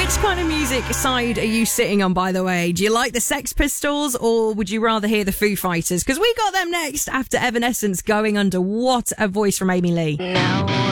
Which kind of music side are you sitting on, by the way? Do you like the Sex Pistols or would you rather hear the Foo Fighters? Because we got them next after Evanescence going under. What a voice from Amy Lee. Now